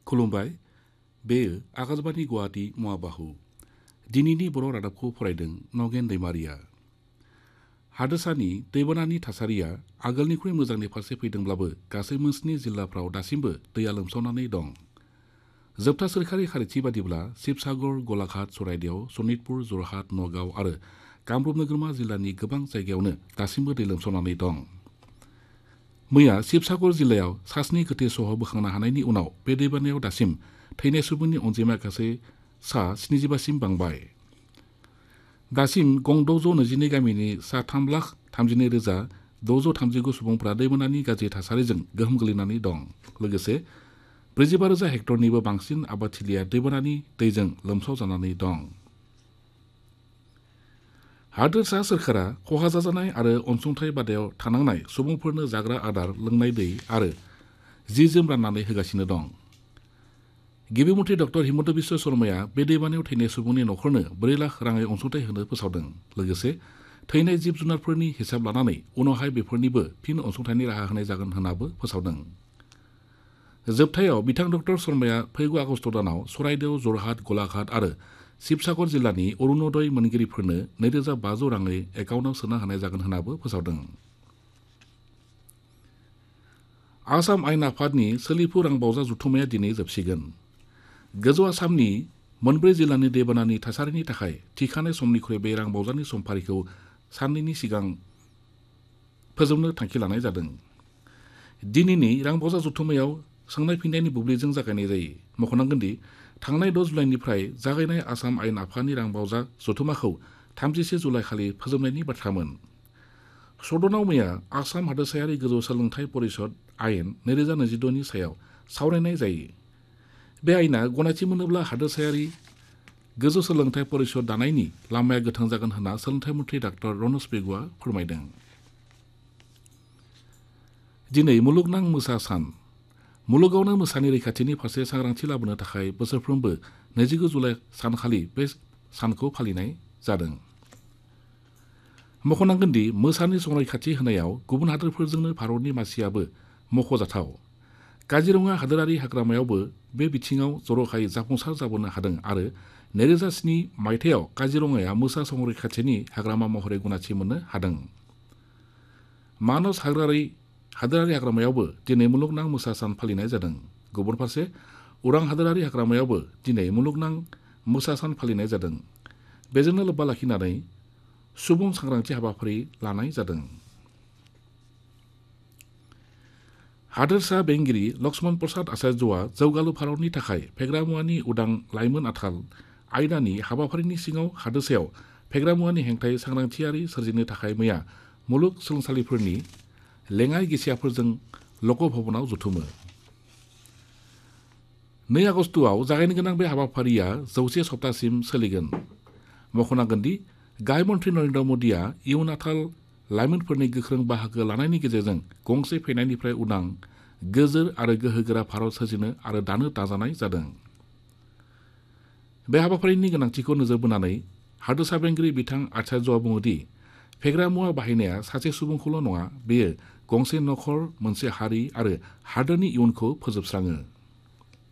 खुलुमबाय बेयो आकाशबाणी गुवाहाटी मुवाबाहु दिनैनि बर' रादाबखौ फरायदों नगेन दैमारिया। हादोरसानि दैबानानि थासारिया आगोलनिख्रुइ मोजांनि फारसे फैदोंब्लाबो गासै मोनस्नि जिल्लाफ्राव दासिमबो दैया लोमसावनानै दं। जोबथा सोरखारि खारिथि बादिब्ला शिबसागर, गलाघाट, चराइदेव, सनितपुर, जरहाट, नगाव आरो कामरुप नोगोरमा जिल्लानि गोबां जायगायावनो दासिमबो दै लोमसावनानै दं। मैया शिबसागर जिल्लायाव सास्नि गोथै सह बोखांनो हानायनि उनाव बे दैबानायाव दासिम थैनाय सुबुंनि अनजिमाया गासै 75 बांबाय। दासिम गं 622 गामिनि 3,32,639 सुबुंफ्रा दैबानानि गाज्रि थासारिजों गोहोम गोलैनानै दं। लोगोसे 45,000 हेक्टरनिबो बांसिन आबादथिलिया दैबानानि दैजों लोमसाव जानानै दं। हादोरसा सोरखारा खहा जाजानाय आरो अनसुंथाइ बादायाव थानांनाय सुबुंफोरनो जाग्रा आदार, लोंनाय दै आरो जि जोम राननानै होगासिनो दं। गिबि मन्थ्रि डक्टर हिमन्त बिश्व शर्माया बे दैबानायाव थैनाय सुबुंनि न'खरनो 4 लाख राङै अनसुंथाइ होनो फोसावदों। लोगोसे थैनाय जिब जुनारफोरनि हिसाब लानानै उनावहाय बेफोरनिबो फिन अनसुंथाइनि राहा होनाय जागोन होनाबो फोसावदों। जोबथायाव बिथां डक्टर शर्माया फैगौ आगस्ट दानाव चराइदेव, जरहाट, गलाघाट आरो शिबसागर जिल्लानि अरुणोदय मोनगिरिफोरनो 2,500 राङै एकाउन्टआव सोना होनाय जागोन होनाबो फोसावदों। आसाम आयेन आफादनि सोलिफु रांबावजा जथुम्माया दिनै जोबसिगोन। गोजौ आसामनि मोनब्रै जिल्लानि दैबानानि थासारिनि थाखाय थिखानाय समनिख्रुइ बे रांबावजानि समफारिखौ साननैनि सिगां फोजोबनो थांखि लानाय जादों। दिनैनि रांबावजा जथुम्मायाव सोंनाय फिन्नायनि बुब्लिजों जागायनाय जायो। मख'नांगोन दि थांनाय 6 जुलाइनिफ्राय जागायनाय आसाम आयेन आफादनि रांबावजा जथुम्माखौ 31 जुलाइ खालि फोजोबनायनि बाथ्रामोन। सदनाव मैया आसाम हादोरसायारि गोजौ सोलोंथाइ परिषद आयेन 2026 नि सायाव सावरायनाय जायो। बे आयेना गनायथि मोनोब्ला हादोरसायारि गोजौ सोलोंथाइ परिषद दानायनि लामाया गोथां जागोन होनना सोलोंथाइ मन्थ्रि डॉ रनज पेगुआ फोरमायदों। दिनै मुलुगनां मोसा सान। मुलुगावनो मोसानि रैखाथिनि फारसे सांग्रांथि लाबोनो थाखाय बोसोरफ्रोमबो 29 जुलाइ सानखालि बे सानखौ फालिनाय जादों। मख'नांगोन दि मोसानि संरैखाथि होनायाव गुबुन हादोरफोरजोंनो भारतनि मासियाबो मख'जाथाव। काजिरङा हादोरारि हाग्रामायावबो बे बिथिङाव जर'खायै जाफुंसार जाबोनो हादों आरो 2007 मायथाइयाव काजिरङाया मोसा संरैखाथिनि हाग्रामा महरै गनायथि मोननो हादों। मानस हादोरारि हाग्रामायावबो दिनै मुलुगनां मोसा सान फालिनाय जादों। गुबुन फारसे उरां हादोरारि हाग्रामायावबो दिनै मुलुगनां मोसा सान फालिनाय जादों। बेजोंनो लोब्बा लाखिनानै सुबुं सांग्रांथि हाबाफारि लानाय जादों। हादोरसा बेंगिरि लक्ष्मण प्रसाद आचार्यआ जौगालु भारतनि थाखाय फेग्रा मुवानि उदां लाइमोन आथाल आयदानि हाबाफारिनि सिङाव हादोरसायाव फेग्रा मुवानि हेंथायै सांग्रांथियारि सोरजिनो थाखाय मैया मुलुग सोलोंसालिफोरनि लेङाइ गिसियाफोरजों लक भवनाव जथुमो। 2 आगस्टआव जागायनो गोनां बे हाबाफारिया 100 सप्तासिम सोलिगोन। मख'नांगोन दि गाहाय मन्थ्रि नरेन्द्र मोदीआ इयुन आथाल लाइमोनफोरनि गोख्रों बाहागो लानायनि गेजेरजों गंसे फैनायनिफ्राय उदां, गोजोर आरो गोहोगोरा भारत सोरजिनो आरो दानो नाजानाय जादों। बे हाबाफारिनि गोनांथिखौ नोजोर बोनानै हादोरसा बेंगिरि बिथां आचार्यआ बुङो दि फेग्रा मुवा बाहायनाया सासे सुबुंखौल' नङा, बेयो गंसे नखर, मोनसे हारि आरो हादोरनि इयुनखौ फोजोबस्राङो।